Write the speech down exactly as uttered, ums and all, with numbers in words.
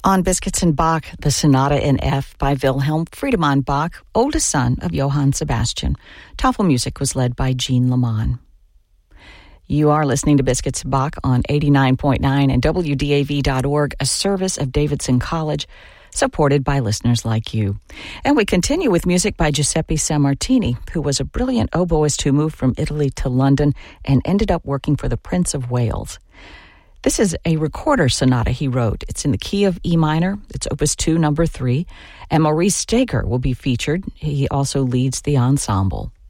On Biscuits and Bach, the Sonata in F by Wilhelm Friedemann Bach, oldest son of Johann Sebastian. Tafel music was led by Jean Leman. You are listening to Biscuits and Bach on eighty-nine point nine and W D A V dot org, a service of Davidson College, supported by listeners like you. And we continue with music by Giuseppe Sammartini, who was a brilliant oboist who moved from Italy to London and ended up working for the Prince of Wales. This is a recorder sonata he wrote. It's in the key of E minor. It's Opus two, number three. And Maurice Staker will be featured. He also leads the ensemble.